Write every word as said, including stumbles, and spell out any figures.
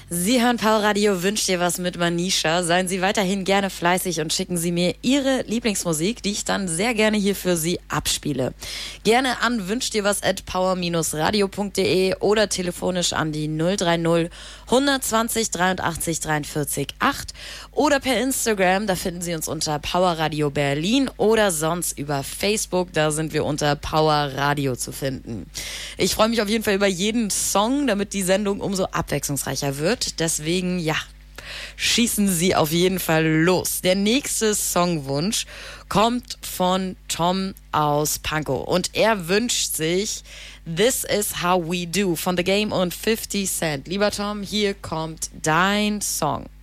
Sie hören Power Radio, wünscht dir was mit Manisha. Seien Sie weiterhin gerne fleißig und schicken Sie mir Ihre Lieblingsmusik, die ich dann sehr gerne hier für Sie abspiele. Gerne an wünscht dir was at power radio punkt de oder telefonisch an die null drei null hundertzwanzig dreiundachtzig dreiundvierzig acht oder per Instagram, da finden Sie uns unter Power Radio Berlin oder sonst über Facebook, da sind wir unter Power Radio zu finden. Ich freue mich auf jeden Fall über jeden Song, damit die Sendung umso abwechslungsreicher wird. Deswegen, ja, schießen Sie auf jeden Fall los. Der nächste Songwunsch kommt von Tom aus Pankow und er wünscht sich This Is How We Do von The Game und fifty Cent. Lieber Tom, hier kommt dein Song.